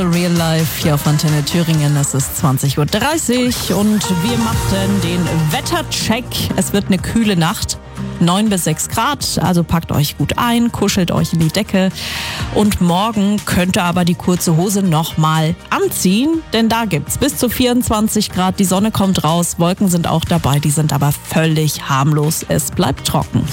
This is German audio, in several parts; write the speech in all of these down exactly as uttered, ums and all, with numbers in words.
Idol Real Life hier auf Antenne Thüringen. Es ist zwanzig Uhr dreißig und wir machen den Wettercheck. Es wird eine kühle Nacht. neun bis sechs Grad, also packt euch gut ein, kuschelt euch in die Decke. Und morgen könnt ihr aber die kurze Hose nochmal anziehen, denn da gibt's bis zu vierundzwanzig Grad, die Sonne kommt raus, Wolken sind auch dabei, die sind aber völlig harmlos. Es bleibt trocken.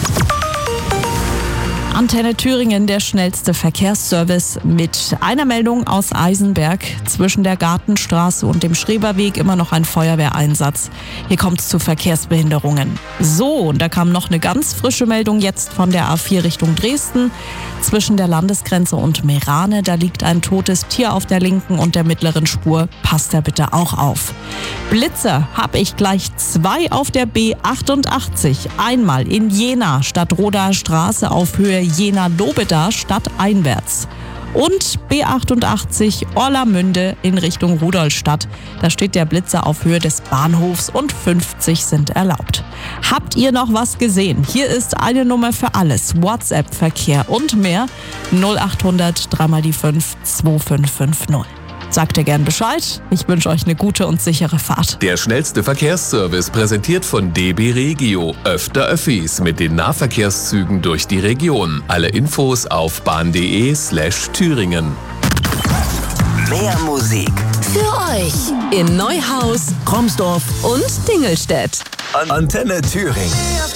Antenne Thüringen, der schnellste Verkehrsservice mit einer Meldung aus Eisenberg. Zwischen der Gartenstraße und dem Schreberweg immer noch ein Feuerwehreinsatz. Hier kommt es zu Verkehrsbehinderungen. So, und da kam noch eine ganz frische Meldung jetzt von der A vier Richtung Dresden. Zwischen der Landesgrenze und Meerane, da liegt ein totes Tier auf der linken und der mittleren Spur. Passt da bitte auch auf. Blitze habe ich gleich zwei auf der B achtundachtzig. Einmal in Jena, Stadtroder Straße auf Höhe Jena-Dobeda stadteinwärts. Und B achtundachtzig Orlamünde in Richtung Rudolstadt. Da steht der Blitzer auf Höhe des Bahnhofs und fünfzig sind erlaubt. Habt ihr noch was gesehen? Hier ist eine Nummer für alles. WhatsApp-Verkehr und mehr. null achthundert drei mal die fünf zwei fünf fünf null. Sagt ihr gern Bescheid. Ich wünsche euch eine gute und sichere Fahrt. Der schnellste Verkehrsservice präsentiert von D B Regio. Öfter Öffis mit den Nahverkehrszügen durch die Region. Alle Infos auf bahn.de slash Thüringen. Mehr Musik für euch in Neuhaus, Kromsdorf und Dingelstedt. An Antenne Thüringen.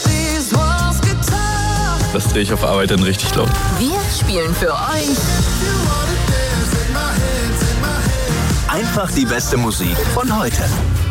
Das drehe ich auf Arbeit dann richtig laut. Wir spielen für euch Einfach die beste Musik von heute.